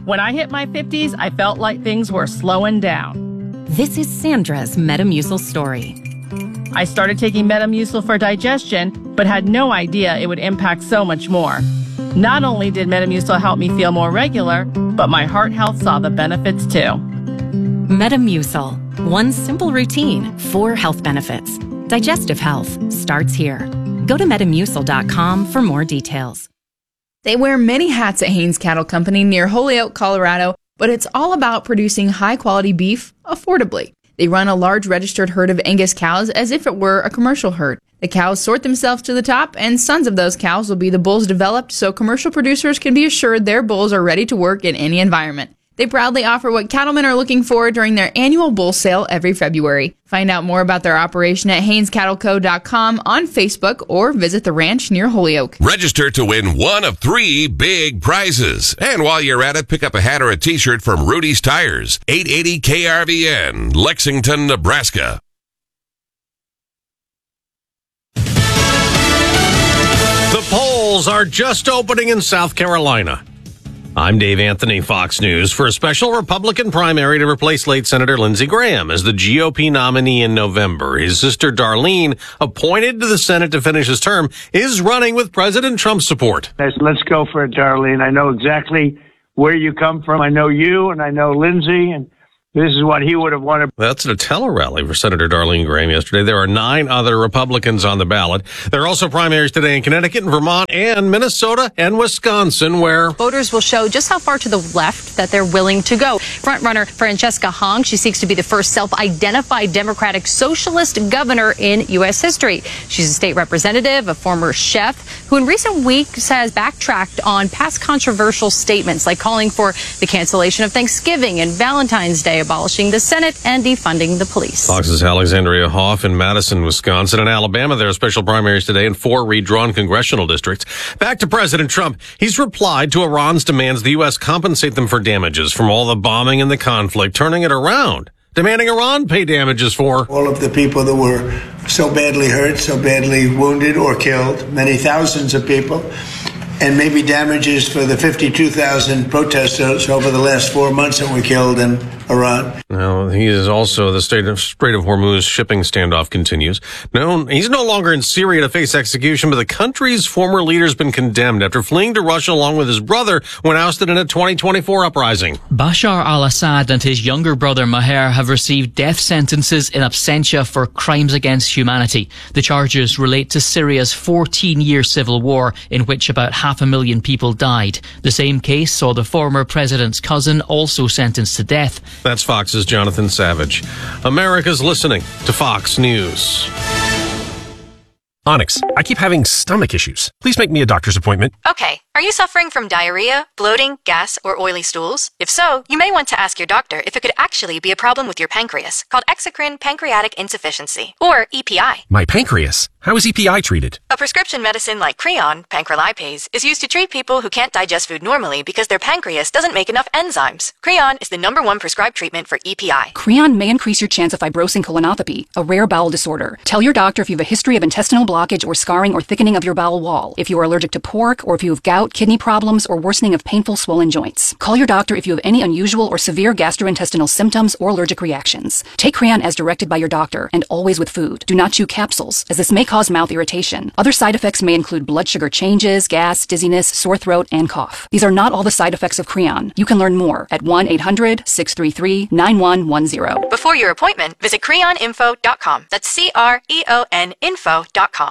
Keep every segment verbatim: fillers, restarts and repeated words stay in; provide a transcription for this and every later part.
When I hit my fifties, I felt like things were slowing down. This is Sandra's Metamucil story. I started taking Metamucil for digestion, but had no idea it would impact so much more. Not only did Metamucil help me feel more regular, but my heart health saw the benefits too. Metamucil. One simple routine, four health benefits. Digestive health starts here. Go to metamucil dot com for more details. They wear many hats at Haines Cattle Company near Holyoke, Colorado, but it's all about producing high-quality beef affordably. They run a large registered herd of Angus cows as if it were a commercial herd. The cows sort themselves to the top, and sons of those cows will be the bulls developed so commercial producers can be assured their bulls are ready to work in any environment. They proudly offer what cattlemen are looking for during their annual bull sale every February. Find out more about their operation at Haines Cattle Co dot com on Facebook or visit the ranch near Holyoke. Register to win one of three big prizes. And while you're at it, pick up a hat or a t-shirt from Rudy's Tires, eight eighty K R V N, Lexington, Nebraska. The polls are just opening in South Carolina. I'm Dave Anthony, Fox News. For a special Republican primary to replace late Senator Lindsey Graham as the G O P nominee in November, his sister Darlene, appointed to the Senate to finish his term, is running with President Trump's support. Let's go for it, Darlene. I know exactly where you come from. I know you, and I know Lindsey, and this is what he would have wanted. That's at a tele-rally for Senator Darlene Graham yesterday. There are nine other Republicans on the ballot. There are also primaries today in Connecticut and Vermont and Minnesota and Wisconsin, where voters will show just how far to the left that they're willing to go. Frontrunner Francesca Hong, she seeks to be the first self-identified Democratic socialist governor in U S history. She's a state representative, a former chef, who in recent weeks has backtracked on past controversial statements like calling for the cancellation of Thanksgiving and Valentine's Day, abolishing the Senate, and defunding the police. Fox's Alexandria Hoff in Madison, Wisconsin, and Alabama. There are special primaries today in four redrawn congressional districts. Back to President Trump. He's replied to Iran's demands the U S compensate them for damages from all the bombing and the conflict, turning it around, demanding Iran pay damages for all of the people that were so badly hurt, so badly wounded or killed, many thousands of people, and maybe damages for the fifty-two thousand protesters over the last four months that were killed in Iran. Now, he is also the Strait of, Strait of Hormuz shipping standoff continues. No, he's no longer in Syria to face execution, but the country's former leader's been condemned after fleeing to Russia along with his brother when ousted in a twenty twenty-four uprising. Bashar al-Assad and his younger brother Maher have received death sentences in absentia for crimes against humanity. The charges relate to Syria's fourteen-year civil war in which about half a million people died. The same case saw the former president's cousin also sentenced to death. That's Fox's Jonathan Savage. America's listening to Fox News. Onyx, I keep having stomach issues. Please make me a doctor's appointment. Okay. Are you suffering from diarrhea, bloating, gas, or oily stools? If so, you may want to ask your doctor if it could actually be a problem with your pancreas, called exocrine pancreatic insufficiency, or E P I. My pancreas? How is E P I treated? A prescription medicine like Creon, pancrelipase, is used to treat people who can't digest food normally because their pancreas doesn't make enough enzymes. Creon is the number one prescribed treatment for E P I. Creon may increase your chance of fibrosing colonopathy, a rare bowel disorder. Tell your doctor if you have a history of intestinal blockage or scarring or thickening of your bowel wall, if you are allergic to pork, or if you have gout, kidney problems, or worsening of painful swollen joints. Call your doctor if you have any unusual or severe gastrointestinal symptoms or allergic reactions. Take Creon as directed by your doctor, and always with food. Do not chew capsules, as this may cause mouth irritation. Other side effects may include blood sugar changes, gas, dizziness, sore throat, and cough. These are not all the side effects of Creon. You can learn more at one eight hundred, six three three, nine one one zero. Before your appointment, visit creon info dot com. That's C R E O N info dot com.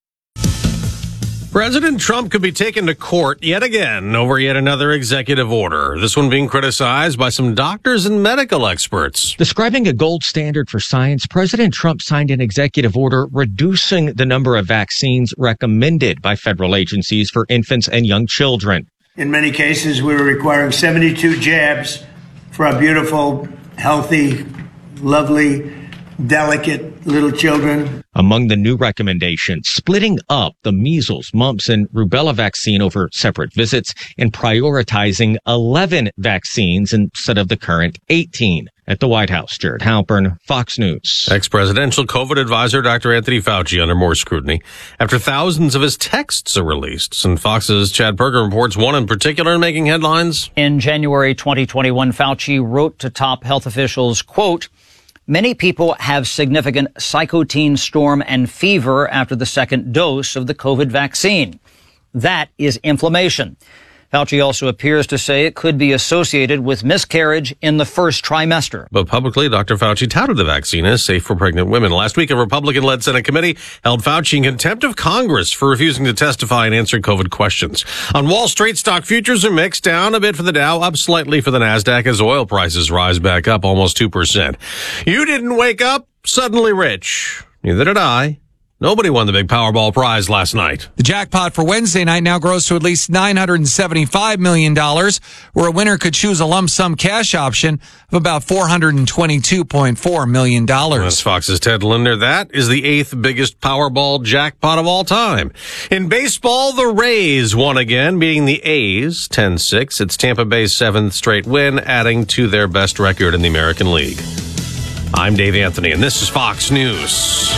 President Trump could be taken to court yet again over yet another executive order. This one being criticized by some doctors and medical experts. Describing a gold standard for science, President Trump signed an executive order reducing the number of vaccines recommended by federal agencies for infants and young children. In many cases, we were requiring seventy-two jabs for our beautiful, healthy, lovely delicate little children. Among the new recommendations, splitting up the measles, mumps, and rubella vaccine over separate visits and prioritizing eleven vaccines instead of the current eighteen. At the White House, Jared Halpern, Fox News. Ex-presidential COVID advisor Doctor Anthony Fauci under more scrutiny after thousands of his texts are released. And Fox's Chad Berger reports one in particular making headlines. In January twenty twenty-one, Fauci wrote to top health officials, quote, "Many people have significant cytokine storm and fever after the second dose of the COVID vaccine. That is inflammation." Fauci also appears to say it could be associated with miscarriage in the first trimester. But publicly, Doctor Fauci touted the vaccine as safe for pregnant women. Last week, a Republican-led Senate committee held Fauci in contempt of Congress for refusing to testify and answer COVID questions. On Wall Street, stock futures are mixed, down a bit for the Dow, up slightly for the NASDAQ as oil prices rise back up almost two percent. You didn't wake up suddenly rich. Neither did I. Nobody won the big Powerball prize last night. The jackpot for Wednesday night now grows to at least nine hundred seventy-five million dollars, where a winner could choose a lump sum cash option of about four hundred twenty-two point four million dollars. That's Fox's Ted Linder. That is the eighth biggest Powerball jackpot of all time. In baseball, the Rays won again, beating the A's ten six. It's Tampa Bay's seventh straight win, adding to their best record in the American League. I'm Dave Anthony, and this is Fox News.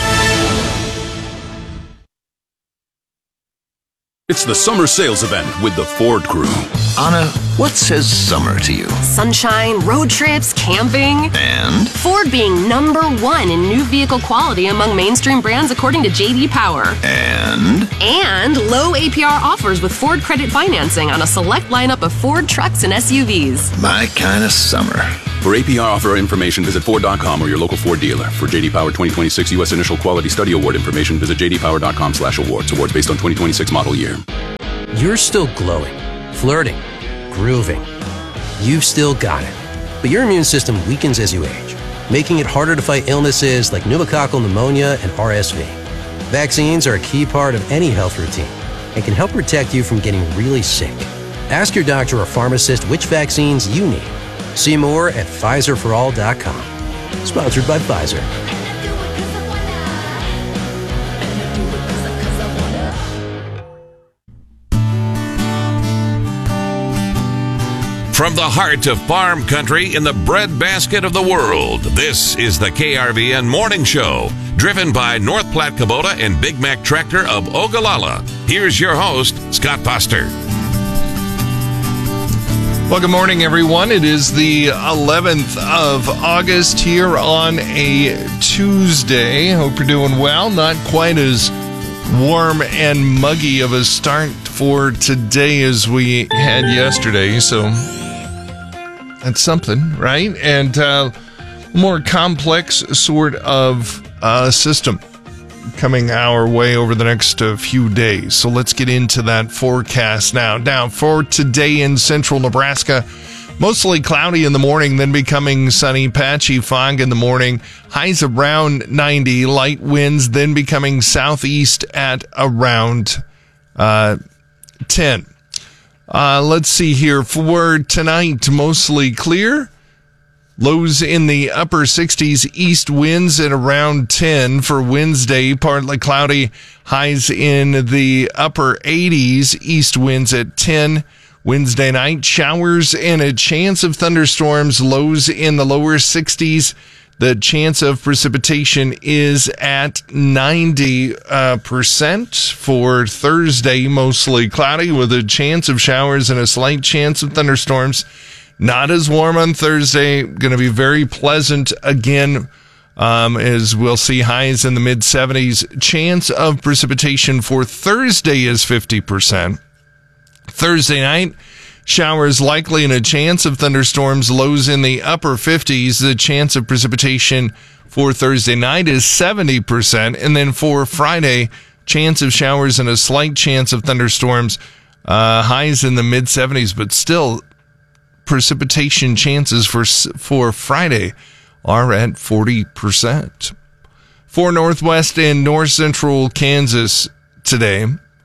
It's the summer sales event with the Ford Crew. Anna, what says summer to you? Sunshine, road trips, camping. And? Ford being number one in new vehicle quality among mainstream brands according to J D Power. And? And low A P R offers with Ford credit financing on a select lineup of Ford trucks and S U Vs. My kind of summer. For A P R offer information, visit Ford dot com or your local Ford dealer. For J D Power twenty twenty-six U S Initial Quality Study Award information, visit J D Power dot com slash awards. Awards based on twenty twenty-six model year. You're still glowing, flirting, grooving. You've still got it. But your immune system weakens as you age, making it harder to fight illnesses like pneumococcal pneumonia and R S V. Vaccines are a key part of any health routine and can help protect you from getting really sick. Ask your doctor or pharmacist which vaccines you need. See more at Pfizer for all dot com. Sponsored by Pfizer. From the heart of farm country in the breadbasket of the world, this is the K R V N Morning Show, driven by North Platte Kubota and Big Mac Tractor of Ogallala. Here's your host, Scott Foster. Well, good morning, everyone. It is the eleventh of August here on a Tuesday. Hope you're doing well. Not quite as warm and muggy of a start for today as we had yesterday, so that's something, right? And uh, more complex sort of uh, system coming our way over the next uh, few days. So let's get into that forecast now. Now, for today in central Nebraska, mostly cloudy in the morning, then becoming sunny, patchy fog in the morning, highs around ninety, light winds, then becoming southeast at around uh, ten. Uh, let's see here. For tonight, mostly clear. Lows in the upper sixties, east winds at around ten. For Wednesday, partly cloudy, highs in the upper eighties, east winds at ten. Wednesday night, showers and a chance of thunderstorms, lows in the lower sixties. The chance of precipitation is at ninety percent. For Thursday, mostly cloudy with a chance of showers and a slight chance of thunderstorms. Not as warm on Thursday. Going to be very pleasant again, um, as we'll see highs in the mid seventies. Chance of precipitation for Thursday is fifty percent. Thursday night, showers likely and a chance of thunderstorms, lows in the upper fifties. The chance of precipitation for Thursday night is seventy percent. And then for Friday, chance of showers and a slight chance of thunderstorms, uh, highs in the mid seventies, but still precipitation chances for for Friday are at forty percent. For northwest and north central Kansas today,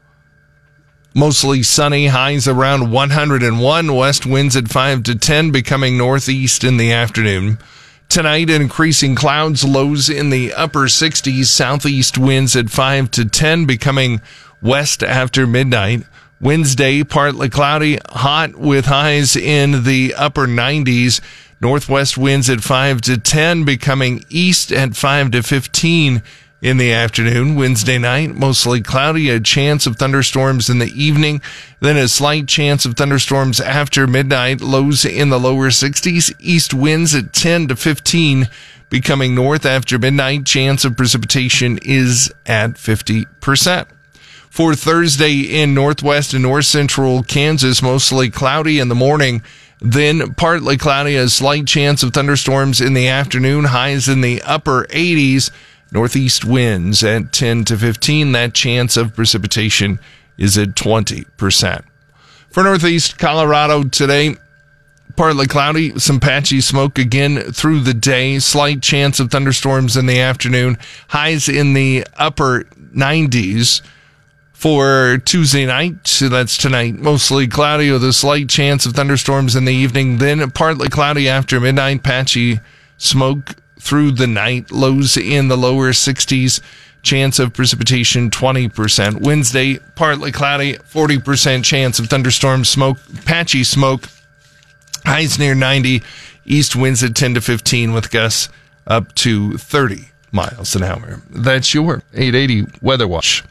mostly sunny, highs around one hundred one, west winds at five to ten, becoming northeast in the afternoon. Tonight, increasing clouds, lows in the upper sixties, southeast winds at five to ten, becoming west after midnight. Wednesday, partly cloudy, hot with highs in the upper nineties. Northwest winds at five to ten, becoming east at five to fifteen in the afternoon. Wednesday night, mostly cloudy, a chance of thunderstorms in the evening, then a slight chance of thunderstorms after midnight. Lows in the lower sixties, east winds at ten to fifteen, becoming north after midnight. Chance of precipitation is at fifty percent. For Thursday in northwest and north central Kansas, mostly cloudy in the morning, then partly cloudy, a slight chance of thunderstorms in the afternoon, highs in the upper eighties, northeast winds at ten to fifteen. That chance of precipitation is at twenty percent. For northeast Colorado today, partly cloudy, some patchy smoke again through the day, slight chance of thunderstorms in the afternoon, highs in the upper nineties. For Tuesday night, so that's tonight, mostly cloudy with a slight chance of thunderstorms in the evening, then partly cloudy after midnight, patchy smoke through the night, lows in the lower sixties, chance of precipitation twenty percent. Wednesday, partly cloudy, forty percent chance of thunderstorms, smoke, patchy smoke, highs near ninety, east winds at ten to fifteen with gusts up to thirty miles an hour. That's your eight eighty Weather Watch.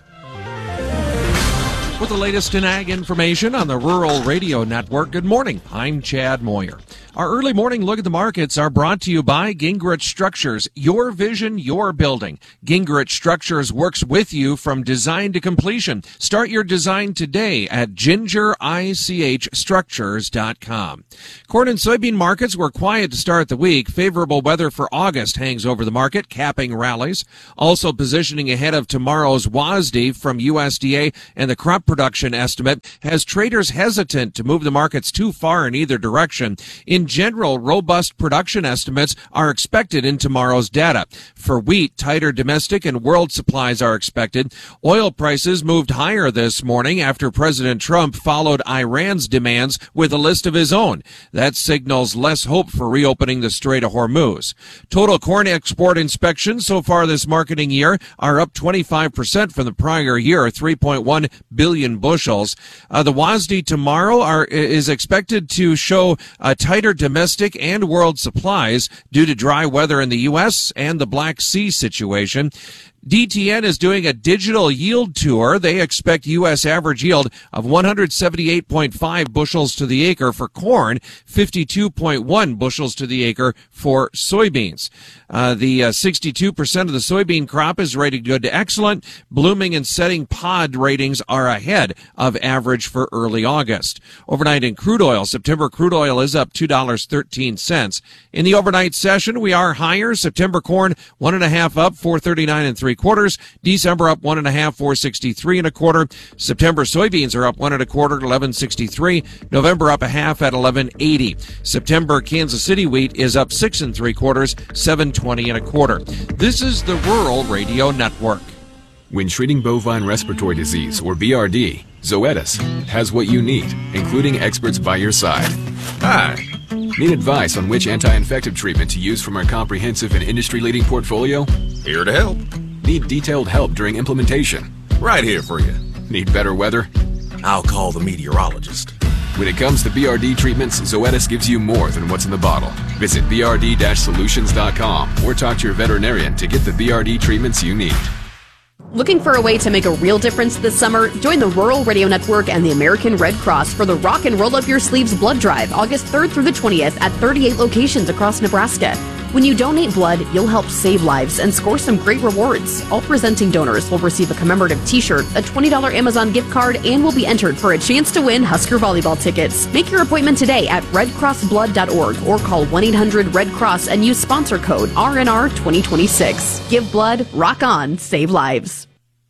With the latest in ag information on the Rural Radio Network, good morning. I'm Chad Moyer. Our early morning look at the markets are brought to you by Gingrich Structures. Your vision, your building. Gingrich Structures works with you from design to completion. Start your design today at ginger ich structures dot com. Corn and soybean markets were quiet to start the week. Favorable weather for August hangs over the market, capping rallies. Also positioning ahead of tomorrow's W A S D from U S D A and the crop production estimate has traders hesitant to move the markets too far in either direction. In general, robust production estimates are expected in tomorrow's data. For wheat, tighter domestic and world supplies are expected. Oil prices moved higher this morning after President Trump followed Iran's demands with a list of his own. That signals less hope for reopening the Strait of Hormuz. Total corn export inspections so far this marketing year are up twenty-five percent from the prior year, three point one billion bushels. Uh, the W A S D tomorrow are, is expected to show a tighter domestic and world supplies due to dry weather in the U S and the Black Sea situation. D T N is doing a digital yield tour. They expect U S average yield of one hundred seventy-eight point five bushels to the acre for corn, fifty-two point one bushels to the acre for soybeans. Uh, the uh, sixty-two percent of the soybean crop is rated good to excellent. Blooming and setting pod ratings are ahead of average for early August. Overnight in crude oil, September crude oil is up two dollars and thirteen cents. In the overnight session, we are higher. September corn, one and a half up, four thirty-nine and three quarters. December up one and a half, four sixty-three and a quarter. September soybeans are up one and a quarter, eleven sixty-three. November up a half at eleven eighty. September Kansas City wheat is up six and three quarters, seven twenty and a quarter. This is the Rural Radio Network. When treating bovine respiratory disease, or B R D, Zoetis has what you need, including experts by your side. Hi. Need advice on which anti-infective treatment to use from our comprehensive and industry-leading portfolio? Here to help. Need detailed help during implementation? Right here for you. Need better weather? I'll call the meteorologist. When it comes to B R D treatments, Zoetis gives you more than what's in the bottle. Visit b r d dash solutions dot com or talk to your veterinarian to get the B R D treatments you need. Looking for a way to make a real difference this summer? Join the Rural Radio Network and the American Red Cross for the Rock and Roll Up Your Sleeves Blood Drive, August third through the twentieth at thirty-eight locations across Nebraska. When you donate blood, you'll help save lives and score some great rewards. All presenting donors will receive a commemorative t-shirt, a twenty dollars Amazon gift card, and will be entered for a chance to win Husker volleyball tickets. Make your appointment today at red cross blood dot org or call one eight hundred red cross and use sponsor code R N R twenty twenty-six. Give blood, rock on, save lives.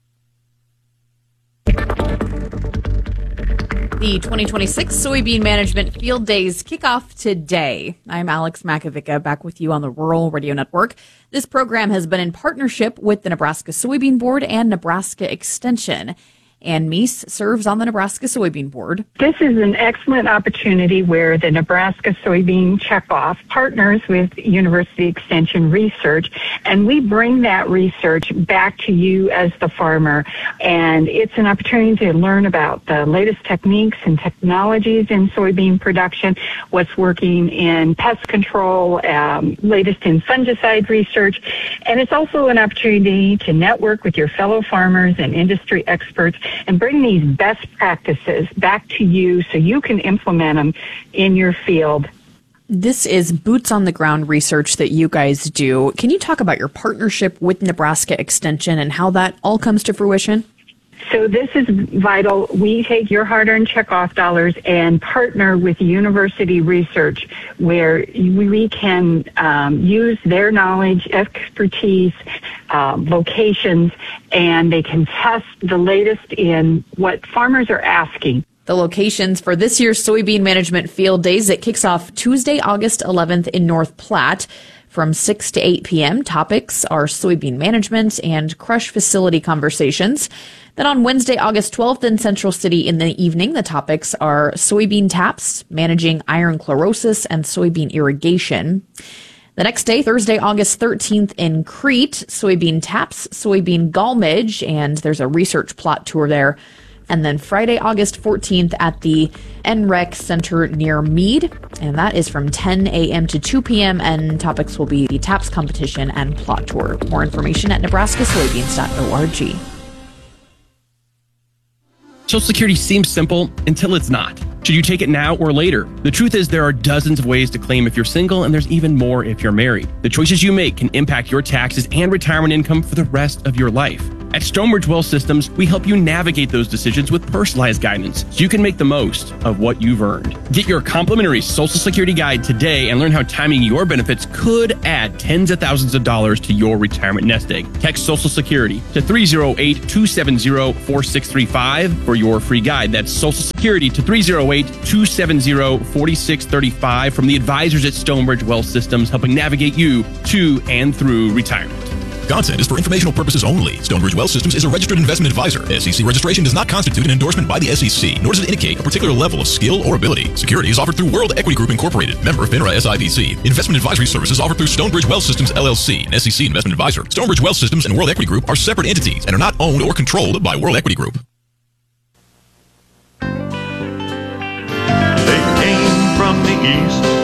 The twenty twenty-six Soybean Management Field Days kick off today. I'm Alex Makovica, back with you on the Rural Radio Network. This program has been in partnership with the Nebraska Soybean Board and Nebraska Extension. Ann Meese serves on the Nebraska Soybean Board. This is an excellent opportunity where the Nebraska Soybean Checkoff partners with University Extension Research, and we bring that research back to you as the farmer. And it's an opportunity to learn about the latest techniques and technologies in soybean production, what's working in pest control, um, latest in fungicide research. And it's also an opportunity to network with your fellow farmers and industry experts and bring these best practices back to you so you can implement them in your field. This is boots on the ground research that you guys do. Can you talk about your partnership with Nebraska Extension and how that all comes to fruition? So this is vital. We take your hard-earned checkoff dollars and partner with university research where we can um, use their knowledge, expertise, uh, locations, and they can test the latest in what farmers are asking. The locations for this year's Soybean Management Field Days, it kicks off Tuesday, August eleventh in North Platte. From six to eight p.m., topics are soybean management and crush facility conversations. Then on Wednesday, August twelfth in Central City in the evening, the topics are soybean taps, managing iron chlorosis, and soybean irrigation. The next day, Thursday, August thirteenth in Crete, soybean taps, soybean gallmage, and there's a research plot tour there. And then Friday, August fourteenth at the N R E C Center near Meade. And that is from ten a.m. to two p.m. And topics will be the TAPS competition and plot tour. More information at nebraska soybeans dot org. Social Security seems simple until it's not. Should you take it now or later? The truth is there are dozens of ways to claim if you're single, and there's even more if you're married. The choices you make can impact your taxes and retirement income for the rest of your life. At Stonebridge Wealth Systems, we help you navigate those decisions with personalized guidance so you can make the most of what you've earned. Get your complimentary Social Security guide today and learn how timing your benefits could add tens of thousands of dollars to your retirement nest egg. Text Social Security to three oh eight, two seven oh, four six three five for your free guide. That's Social Security to three oh eight, two seven oh, four six three five from the advisors at Stonebridge Wealth Systems, helping navigate you to and through retirement. Content is for informational purposes only. Stonebridge Wealth Systems is a registered investment advisor. S E C registration does not constitute an endorsement by the S E C, nor does it indicate a particular level of skill or ability. Security is offered through World Equity Group Incorporated, member FINRA S I B C. Investment advisory services offered through Stonebridge Wealth Systems L L C, an S E C investment advisor. Stonebridge Wealth Systems and World Equity Group are separate entities and are not owned or controlled by World Equity Group. They came from the east